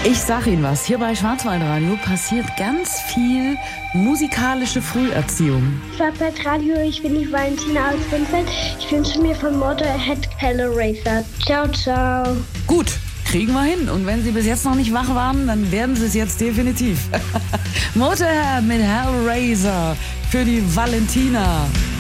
Ich sag Ihnen was, hier bei Schwarzwaldradio passiert ganz viel musikalische Früherziehung. Schwarzwaldradio, ich bin die Valentina aus Winfeld. Ich wünsche mir von Motorhead Hellraiser. Ciao, ciao. Gut, kriegen wir hin. Und wenn Sie bis jetzt noch nicht wach waren, dann werden Sie es jetzt definitiv. Motorhead mit Hellraiser für die Valentina.